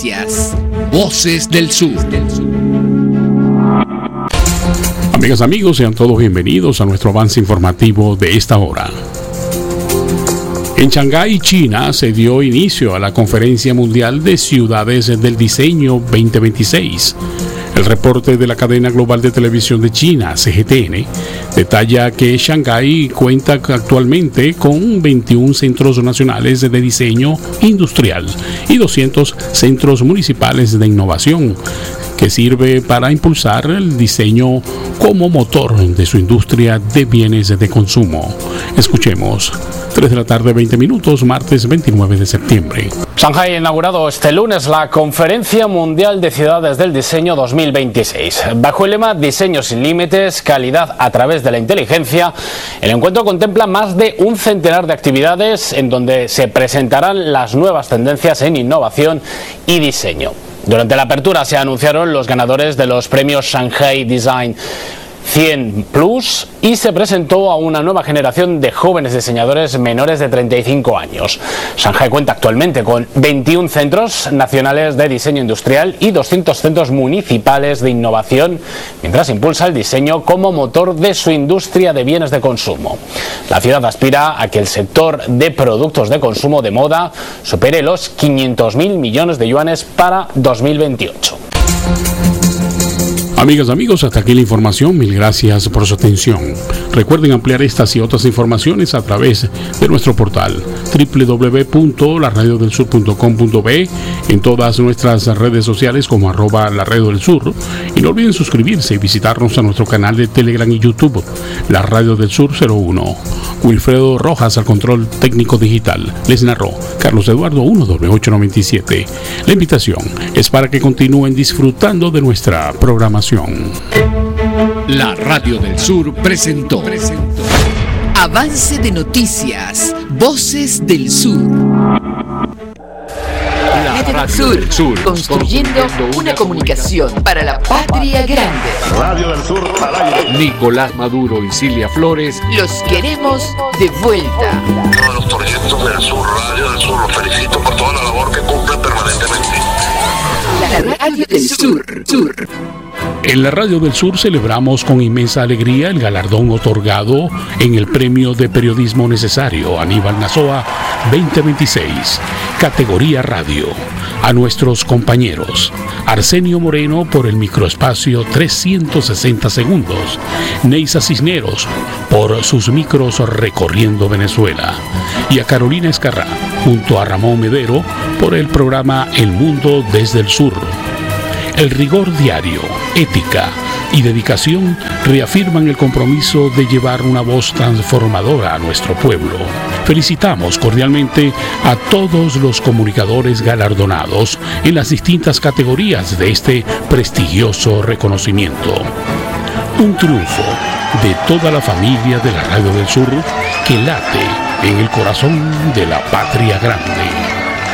Voces del Sur. Amigas, amigos, sean todos bienvenidos a nuestro avance informativo de esta hora. En Shanghái, China, se dio inicio a la Conferencia Mundial de Ciudades del Diseño 2026. El reporte de la cadena global de televisión de China, CGTN, detalla que Shanghái cuenta actualmente con 21 centros nacionales de diseño industrial y 200 centros municipales de innovación, que sirve para impulsar el diseño como motor de su industria de bienes de consumo. Escuchemos. 3 de la tarde, 20 minutos, martes 29 de septiembre. Shanghái ha inaugurado este lunes la Conferencia Mundial de Ciudades del Diseño 2026. Bajo el lema Diseño sin límites, calidad a través de la inteligencia, el encuentro contempla más de un centenar de actividades en donde se presentarán las nuevas tendencias en innovación y diseño. Durante la apertura se anunciaron los ganadores de los premios Shanghai Design 100 Plus y se presentó a una nueva generación de jóvenes diseñadores menores de 35 años. Shanghái cuenta actualmente con 21 centros nacionales de diseño industrial y 200 centros municipales de innovación, mientras impulsa el diseño como motor de su industria de bienes de consumo. La ciudad aspira a que el sector de productos de consumo de moda supere los 500.000 millones de yuanes para 2028. Amigas, amigos, hasta aquí la información. Mil gracias por su atención. Recuerden ampliar estas y otras informaciones a través de nuestro portal www.laradiodelsur.com.be, en todas nuestras redes sociales como @LaRadioDelSur, y no olviden suscribirse y visitarnos a nuestro canal de Telegram y YouTube, La Radio del Sur 01. Wilfredo Rojas al control técnico digital. Les narró Carlos Eduardo 1W897. La invitación es para que continúen disfrutando de nuestra programación. La Radio del Sur presentó Avance de Noticias, Voces del Sur. Radio del Sur, construyendo una comunicación para la patria grande. Radio del Sur al aire. Nicolás Maduro y Cilia Flores. Los queremos de vuelta. A los proyectos del Sur, Radio del Sur, los felicito por toda la labor que cumplen permanentemente. La Radio del Sur. En la Radio del Sur celebramos con inmensa alegría el galardón otorgado en el Premio de Periodismo Necesario Aníbal Nazoa 2026, categoría Radio, a nuestros compañeros Arsenio Moreno por el microespacio 360 segundos, Neisa Cisneros por sus micros recorriendo Venezuela, y a Carolina Escarrá junto a Ramón Medero por el programa El Mundo desde el Sur. El rigor diario, ética y dedicación reafirman el compromiso de llevar una voz transformadora a nuestro pueblo. Felicitamos cordialmente a todos los comunicadores galardonados en las distintas categorías de este prestigioso reconocimiento. Un triunfo de toda la familia de la Radio del Sur que late en el corazón de la patria grande.